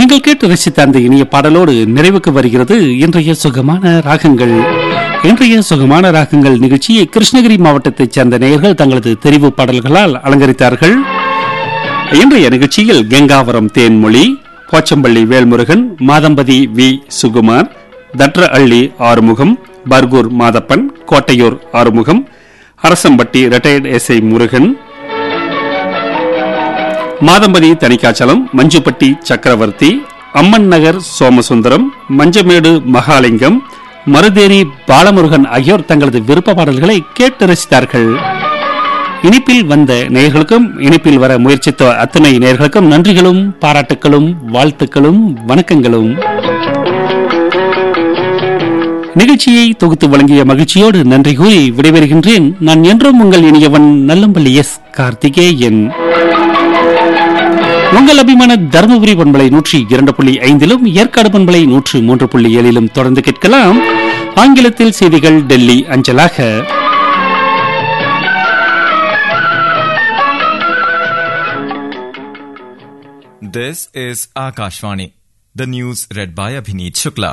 நீங்கள் கேட்டு ரசித்த அந்த இனிய பாடலோடு நிறைவுக்கு வருகிறது இன்றைய சுகமான ராகங்கள். இன்றைய சுகமான ராகங்கள் நிகழ்ச்சியை கிருஷ்ணகிரி மாவட்டத்தைச் சேர்ந்த நேயர்கள் தங்களது தெரிவு பாடல்களால் அலங்கரித்தார்கள். இன்றைய நிகழ்ச்சியில் கெங்காவரம் தேன்மொழி, போச்சம்பள்ளி வேல்முருகன், மாதம்பதி வி சுகுமார், தட்ர அள்ளி ஆறுமுகம், பர்கூர் மாதப்பன், கோட்டையூர் ஆறுமுகம், அரசம்பட்டி ரிட்டையர்ட் எஸ்ஐ முருகன், மாதம்பதி தணிக்காச்சலம், மஞ்சுப்பட்டி சக்கரவர்த்தி, அம்மன் நகர் சோமசுந்தரம், மஞ்சமேடு மகாலிங்கம், மருதேரி பாலமுருகன் ஆகியோர் தங்களது விருப்ப பாடல்களை கேட்டு ரசித்தார்கள். இனிப்பில் வந்த நேயர்களுக்கும் இனிப்பில் வர முயற்சித்த அத்தனை நேயர்களுக்கும் நன்றிகளும் பாராட்டுகளும் வாழ்த்துக்களும் வணக்கங்களும். நிகழ்ச்சியை தொகுத்து வழங்கிய மகிழ்ச்சியோடு நன்றி கூறி விடைபெறுகின்றேன். நான் என்றும் உங்கள் இனியவன் நல்லம்பள்ளி எஸ் கார்த்திகேயன். உங்கள் அபிமான தருமபுரி பண்பலை 102.5 ஏற்காடு பண்பலை 103.7 தொடர்ந்து கேட்கலாம் ஆங்கிலத்தில் செய்திகள் டெல்லி அஞ்சலாக. This is Akashvani. The news read by Abhineet Shukla.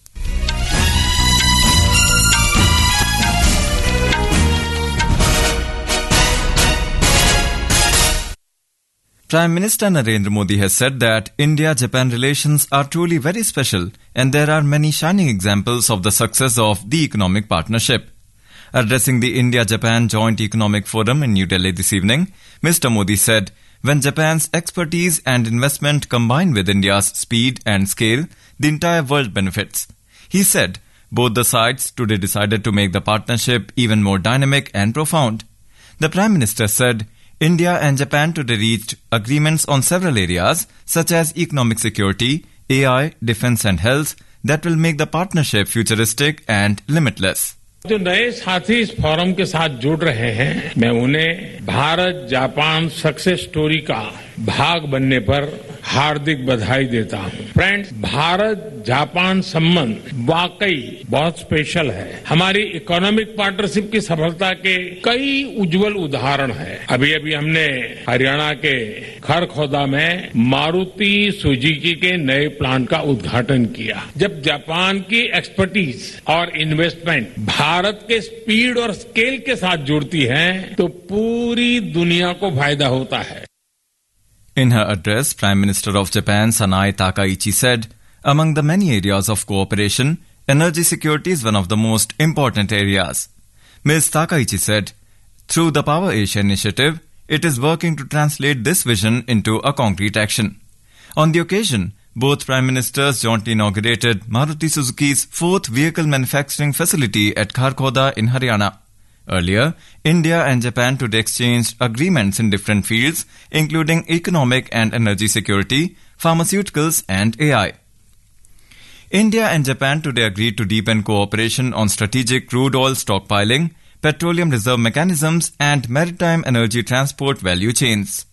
Prime Minister Narendra Modi has said that India-Japan relations are truly very special and there are many shining examples of the success of the economic partnership. Addressing the India-Japan Joint Economic Forum in New Delhi this evening, Mr. Modi said, when Japan's expertise and investment combine with India's speed and scale, the entire world benefits. He said, both the sides today decided to make the partnership even more dynamic and profound. The Prime Minister said, India and Japan today reached agreements on several areas such as economic security, AI, defense and health that will make the partnership futuristic and limitless. जो नए साथी इस forum के साथ जुड़ रहे हैं, मैं उन्हें भारत जापान सक्सेस स्टोरी का भाग बनने पर हार्दिक बधाई देता हूं। फ्रेंड्स, भारत जापान संबंध वाकई बहुत स्पेशल है। हमारी इकोनॉमिक पार्टनरशिप की सफलता के कई उज्जवल उदाहरण हैं। अभी अभी हमने हरियाणा के खरखोदा में मारुति सुजुकी के नए प्लांट का उद्घाटन किया। जब जापान की एक्सपर्टीज और इन्वेस्टमेंट भारत के स्पीड और स्केल के साथ जुड़ती है तो पूरी दुनिया को फायदा होता है। In her address, Prime Minister of Japan Sanae Takaichi said, among the many areas of cooperation, energy security is one of the most important areas. Ms. Takaichi said, through the Power Asia initiative, it is working to translate this vision into a concrete action. On the occasion, both Prime Ministers jointly inaugurated Maruti Suzuki's 4th vehicle manufacturing facility at Kharkhoda in Haryana. Earlier, India and Japan today exchanged agreements in different fields, including economic and energy security, pharmaceuticals, and AI. India and Japan today agreed to deepen cooperation on strategic crude oil stockpiling, petroleum reserve mechanisms, and maritime energy transport value chains.